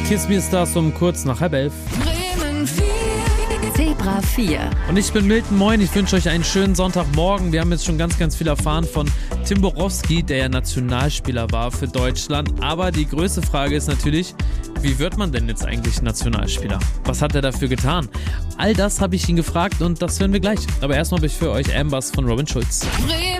Kiss Me Stars um kurz nach 10:30. Bremen 4. Zebra 4. Und ich bin Milton, moin, ich wünsche euch einen schönen Sonntagmorgen. Wir haben jetzt schon ganz viel erfahren von Tim Borowski, der ja Nationalspieler war für Deutschland. Aber die größte Frage ist natürlich, wie wird man denn jetzt eigentlich Nationalspieler? Was hat er dafür getan? All das habe ich ihn gefragt und das hören wir gleich. Aber erstmal habe ich für euch Ambers von Robin Schulz. Bremen